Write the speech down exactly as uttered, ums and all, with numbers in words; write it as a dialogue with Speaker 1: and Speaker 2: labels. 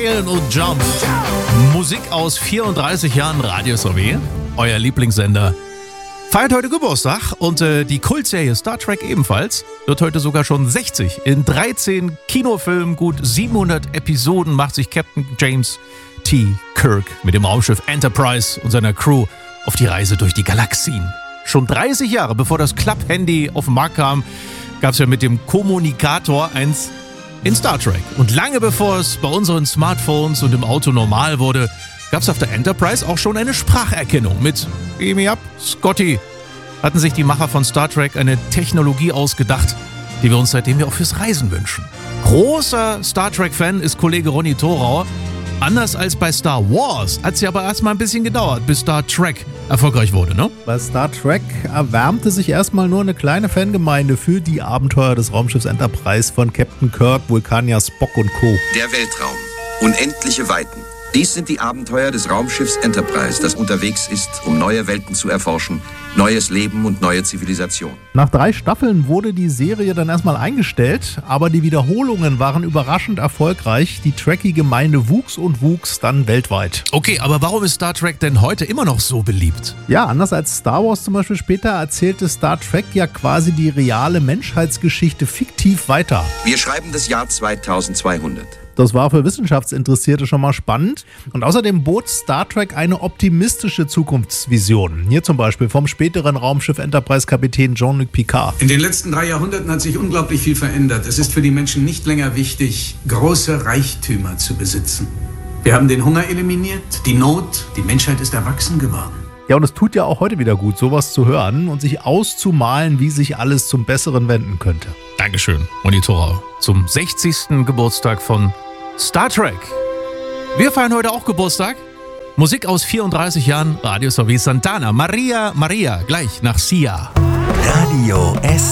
Speaker 1: Feilen und Jump. Musik aus vierunddreißig Jahren Radio S O W, euer Lieblingssender, feiert heute Geburtstag und äh, die Kultserie Star Trek ebenfalls. Wird heute sogar schon sechzig. In dreizehn Kinofilmen, gut siebenhundert Episoden macht sich Captain James T. Kirk mit dem Raumschiff Enterprise und seiner Crew auf die Reise durch die Galaxien. Schon dreißig Jahre bevor das Club-Handy auf den Markt kam, gab es ja mit dem Kommunikator eins in Star Trek. Und lange bevor es bei unseren Smartphones und im Auto normal wurde, gab es auf der Enterprise auch schon eine Spracherkennung mit Beam me up, Scotty. Hatten sich die Macher von Star Trek eine Technologie ausgedacht, die wir uns seitdem ja auch fürs Reisen wünschen. Großer Star Trek-Fan ist Kollege Ronny Thorau. Anders als bei Star Wars hat es ja aber erstmal ein bisschen gedauert, bis Star Trek erfolgreich wurde, ne?
Speaker 2: Bei Star Trek erwärmte sich erstmal nur eine kleine Fangemeinde für die Abenteuer des Raumschiffs Enterprise von Captain Kirk, Vulkanier Spock und Co.
Speaker 3: Der Weltraum. Unendliche Weiten. Dies sind die Abenteuer des Raumschiffs Enterprise, das unterwegs ist, um neue Welten zu erforschen, neues Leben und neue Zivilisation.
Speaker 2: Nach drei Staffeln wurde die Serie dann erstmal eingestellt, aber die Wiederholungen waren überraschend erfolgreich. Die Trekkie-Gemeinde wuchs und wuchs dann weltweit.
Speaker 1: Okay, aber warum ist Star Trek denn heute immer noch so beliebt?
Speaker 2: Ja, anders als Star Wars zum Beispiel später erzählte Star Trek ja quasi die reale Menschheitsgeschichte fiktiv weiter.
Speaker 3: Wir schreiben das Jahr zweitausendzweihundert.
Speaker 2: Das war für Wissenschaftsinteressierte schon mal spannend. Und außerdem bot Star Trek eine optimistische Zukunftsvision. Hier zum Beispiel vom späteren Raumschiff Enterprise-Kapitän Jean-Luc Picard.
Speaker 4: In den letzten drei Jahrhunderten hat sich unglaublich viel verändert. Es ist für die Menschen nicht länger wichtig, große Reichtümer zu besitzen. Wir haben den Hunger eliminiert, die Not, die Menschheit ist erwachsen geworden.
Speaker 2: Ja, und es tut ja auch heute wieder gut, sowas zu hören und sich auszumalen, wie sich alles zum Besseren wenden könnte.
Speaker 1: Dankeschön, Ronny Thorau, zum sechzigsten Geburtstag von Star Trek. Wir feiern heute auch Geburtstag. Musik aus vierunddreißig Jahren, Radio S O W Santana. Maria, Maria, gleich nach Sia.
Speaker 5: Radio S